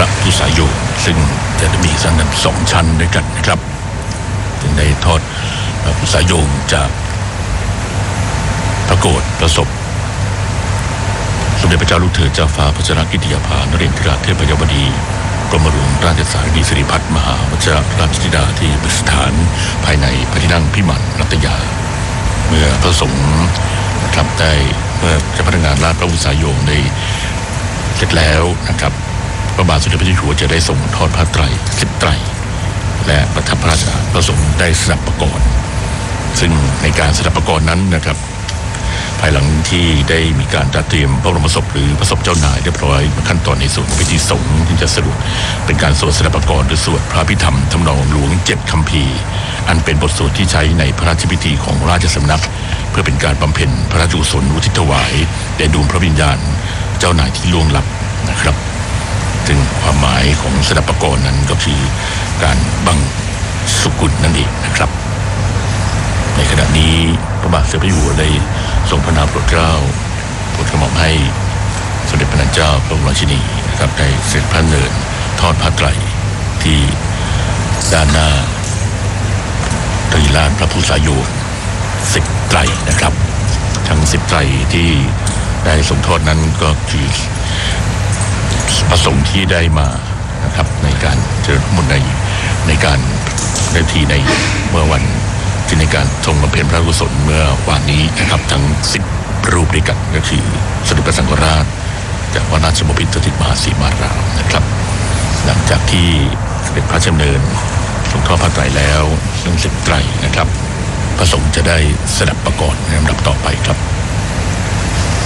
ระผู้สายโยซึ่งจะมีสร้างกัน2 ชั้นด้วยกันนะครับจึงได้ทอดพระผู้สายโยจากพระโกฐพระศพสมเด็จพระเจ้าลูกเธอเจ้าฟ้าพัชรกิติยาภานเรศวราเทพยวดีกรมหลวงราชสารีสิริพัฒน์มหาวชิราชธิดาที่ประดิษฐานภายในพระที่นั่งพิมานรัตยาเมื่อพระสงฆ์นะครับได้เมื่อเจ้าพนักงานราชพระผู้สายโยได้เสร็จแล้วนะครับพระบาทสมเด็จพระเจ้าอยู่หัวจะได้ส่งทอดผ้าไตร10 ไตรและประทับพระราชทานพระสงฆ์ได้สดับประกรณ์ซึ่งในการสดับประกรณ์นั้นนะครับภายหลังที่ได้มีการจัดเตรียมพระบรมศพหรือพระศพเจ้านายเรียบร้อยขั้นตอนในส่วนของพิธีสงฆ์ที่จะสรุปเป็นการสวดสดับประกรณ์หรือสวดพระพิธรรมทำนองหลวง7 คัมภีร์อันเป็นบทสวดที่ใช้ในพระราชพิธีของราชสำนักเพื่อเป็นการบำเพ็ญพระราชกุศลอุทิศถวายแด่ดวงพระวิญญาณเจ้านายที่ล่วงลับนะครับซึ่งความหมายของสดับประกรณ์นั้นก็คือการบังสุกุลนั่นเองนะครับในขณะนี้พระบาทสมเด็จพระเจ้าอยู่หัวได้ทรงพระนามโปรดเกล้าโปรดกระหม่อมให้สมเด็จพระนางเจ้าพระบรมราชินีนะครับได้เสด็จพระเนินทอดผ้าไตรที่ด้านหน้าตรีลานพระผู้สายโย10 ไตรนะครับทั้ง10 ไตรที่ได้ทรงทอดนั้นก็คือประสงค์ที่ได้มานะครับในการเจริญพระมนต์ในการในที่ในเมื่อวันที่ในการทรงบำเพ็ญพระกุศลเมื่อวานนี้นะครับทั้ง10 รูปด้วยกันก็คือสมเด็จพระสังฆราชจากวัดราชบพิตรสถิตมหาสีมารามนะครับหลังจากที่เสด็จพระราชดำเนินทรงทอดผ้าไตรแล้วเรื่อง10 ไตรนะครับพระสงฆ์จะได้สดับประกรณ์ในลำดับต่อไปครับ